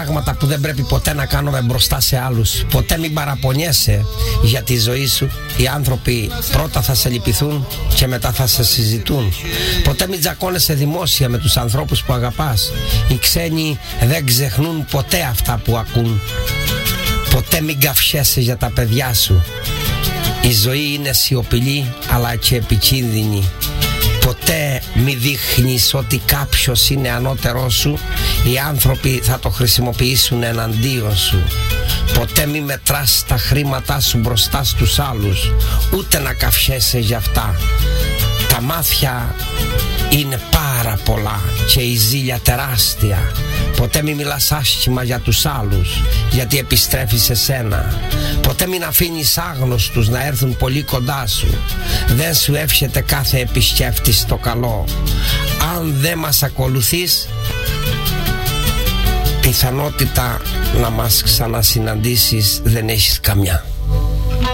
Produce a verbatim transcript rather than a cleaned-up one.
πράγματα που δεν πρέπει ποτέ να κάνουμε μπροστά σε άλλους. Ποτέ μην παραπονιέσαι για τη ζωή σου. Οι άνθρωποι πρώτα θα σε λυπηθούν και μετά θα σε συζητούν. Ποτέ μην τζακώνεσαι δημόσια με τους ανθρώπους που αγαπάς. Οι ξένοι δεν ξεχνούν ποτέ αυτά που ακούν. Ποτέ μην καυχέσαι για τα παιδιά σου. Η ζωή είναι σιωπηλή αλλά και επικίνδυνη. Ποτέ μη δείχνεις ότι κάποιος είναι ανώτερός σου. Οι άνθρωποι θα το χρησιμοποιήσουν εναντίον σου. Ποτέ μη μετράς τα χρήματά σου μπροστά στους άλλους, ούτε να καυχέσαι για αυτά. Τα μάτια είναι πάρα πολλά και η ζήλια τεράστια. Ποτέ μην μιλάς άσχημα για τους άλλους, γιατί επιστρέφει σε σένα. Ποτέ μην αφήνεις άγνωστους να έρθουν πολύ κοντά σου. Δεν σου εύχεται κάθε επισκέπτης το καλό. Αν δεν μας ακολουθείς, πιθανότητα να μας ξανασυναντήσεις δεν έχεις καμιά.